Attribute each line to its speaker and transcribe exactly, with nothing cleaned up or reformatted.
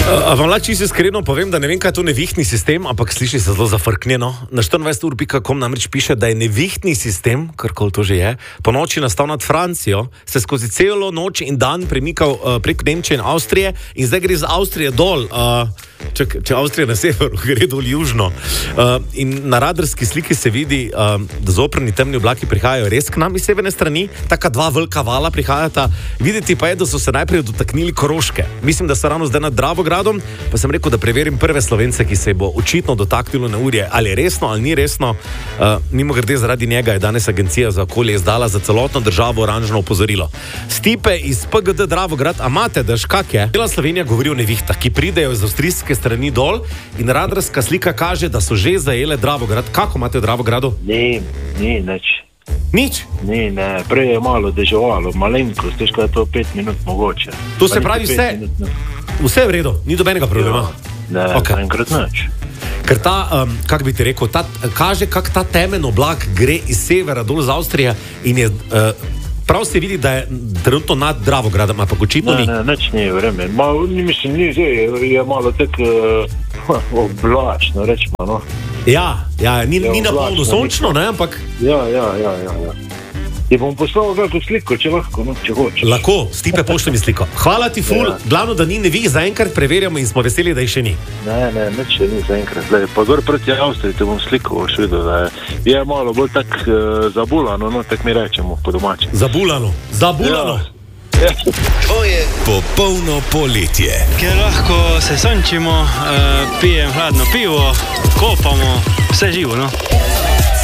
Speaker 1: A vam lahko čisto iskreno povem, da ne vem, kaj je to nevihtni sistem, ampak sliši se zelo zafrknjeno. Na štiriindvajset ur pika com namreč piše, da je nevihtni sistem, karkoli to že je, po noči nastal nad Francijo, se skozi celo noč in dan premikal uh, prek Nemčije in Avstrije in zdaj gre z Avstrije dol. Uh, če, če Avstrija na severu, gre dol južno. Uh, in na radarski sliki se vidi, uh, da zoprni temni oblaki prihajajo res k nam iz severne strani, taka dva velika vala prihajata. Videti pa je, da so se najprej dotaknili Koroške. Mislim, da so ravno zdaj nad Dravogradom, pa sem rekel, da preverim prve Slovence, ki se bo očitno dotaknilo neurje. Ali je resno, ali ni resno. Uh, mimogrede, zaradi njega je danes Agencija za okolje izdala za celotno državo oranžno opozorilo. Stipe iz P G D Dravograd, a imate, daš, kak je? Cela Slovenija govori o nevihtah, ki pridejo iz avstrijske strani dol in radarska slika kaže, da so že zajele Dravograd. Kako imate v Dravogradu?
Speaker 2: Ni, ni nič.
Speaker 1: Nič?
Speaker 2: Ni, ne, prej je malo deževalo, malenkost, težko je to pet minut mogoče.
Speaker 1: To se pravi vse, vse je v redu, ni dobenega problema?
Speaker 2: Ja, ne,
Speaker 1: okay.
Speaker 2: Enkrat nič.
Speaker 1: Ker ta, um, kak bi ti rekel, ta, kaže, kak ta temen oblak gre iz severa dol z Avstrije in je, uh, prav se vidi, da je trenutno nad Dravogradom, ampak očitno ni.
Speaker 2: Ne, ne, nič ni vreme. Malo, mislim, ni zdaj, je, je malo tak uh, oblačno, rečemo, no.
Speaker 1: Ja, ja, ni,
Speaker 2: ja,
Speaker 1: ni na polno sončno, ne, ampak...
Speaker 2: Ja, ja, ja, ja, ja. Je bom poslal veliko sliko, če lahko, no, če hočeš.
Speaker 1: Lahko, Stipe, pošlji mi sliko. Hvala ti, ful, ja. Glavno, da ni nevih, zaenkrat preverjamo in smo veseli, da jih še ni.
Speaker 2: Ne, ne, nič še ni zaenkrat. Zdaj, pa gor proti Avstriji te bom sliko boš videl, da je, je malo bolj tak uh, zabulano, no, tak mi rečemo po domači.
Speaker 1: Zabulano, zabulano.
Speaker 2: Ja.
Speaker 3: Tvoje popolno poletje.
Speaker 4: Ker lahko se sončimo, uh, pijem hladno pivo, kopamo, vse živo, no.